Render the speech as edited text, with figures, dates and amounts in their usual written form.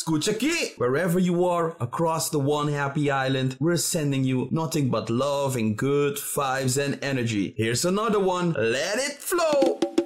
escucha aquí. Wherever you are across the one happy island, we're sending you nothing but love and good vibes and energy. Here's another one. Let it flow.